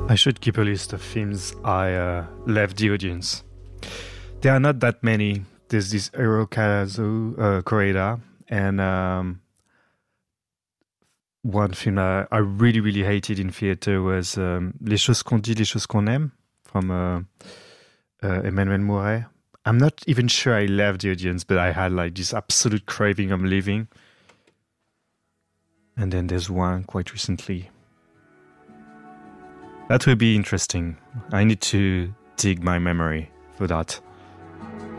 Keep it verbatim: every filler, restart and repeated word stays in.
I should keep a list of films I uh, left the audience. There are not that many. There's this Hirokazu uh, Koreeda and um, one film I, I really, really hated in theater was um, Les choses qu'on dit, les choses qu'on aime from uh, uh, Emmanuel Mouret. I'm not even sure I left the audience, but I had like this absolute craving of leaving. And then there's one quite recently. That will be interesting. I need to dig my memory for that.